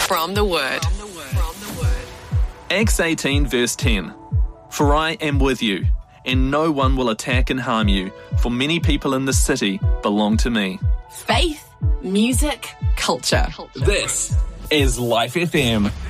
From the Word. Acts 18 verse 10. For I am with you, and no one will attack and harm you, for many people in this city belong to me. Faith, music, culture. This is Life FM.